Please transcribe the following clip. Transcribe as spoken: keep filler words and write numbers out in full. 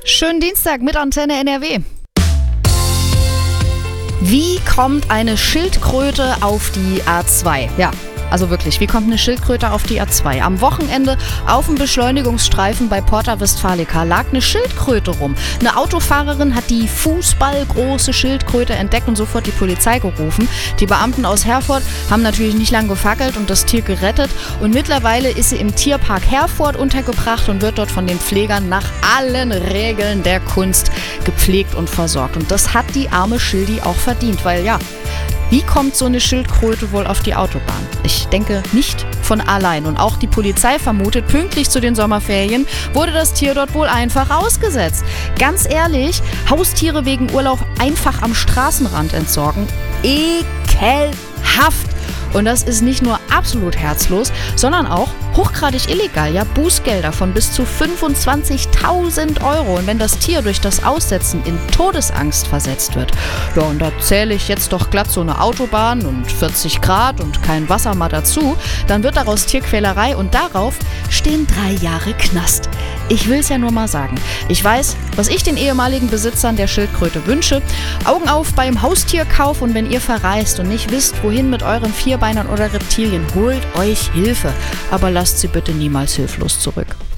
Schönen Dienstag mit Antenne N R W. Wie kommt eine Schildkröte auf die A zwei? Ja, also wirklich, wie kommt eine Schildkröte auf die A zwei? Am Wochenende auf dem Beschleunigungsstreifen bei Porta Westfalica lag eine Schildkröte rum. Eine Autofahrerin hat die fußballgroße Schildkröte entdeckt und sofort die Polizei gerufen. Die Beamten aus Herford haben natürlich nicht lange gefackelt und das Tier gerettet. Und mittlerweile ist sie im Tierpark Herford untergebracht und wird dort von den Pflegern nach allen Regeln der Kunst gepflegt und versorgt. Und das hat die arme Schildi auch verdient, weil ja, wie kommt so eine Schildkröte wohl auf die Autobahn? Ich denke nicht von allein. Und auch die Polizei vermutet, pünktlich zu den Sommerferien wurde das Tier dort wohl einfach ausgesetzt. Ganz ehrlich, Haustiere wegen Urlaub einfach am Straßenrand entsorgen? Ekelhaft! Und das ist nicht nur absolut herzlos, sondern auch hochgradig illegal. Ja, Bußgelder von bis zu fünfundzwanzigtausend Euro. Und wenn das Tier durch das Aussetzen in Todesangst versetzt wird, ja, und da zähle ich jetzt doch glatt so eine Autobahn und vierzig Grad und kein Wasser mal dazu, dann wird daraus Tierquälerei und darauf stehen drei Jahre Knast. Ich will es ja nur mal sagen. Ich weiß, was ich den ehemaligen Besitzern der Schildkröte wünsche. Augen auf beim Haustierkauf, und wenn ihr verreist und nicht wisst, wohin mit euren Vierbeinern oder Reptilien, holt euch Hilfe. Aber lasst sie bitte niemals hilflos zurück.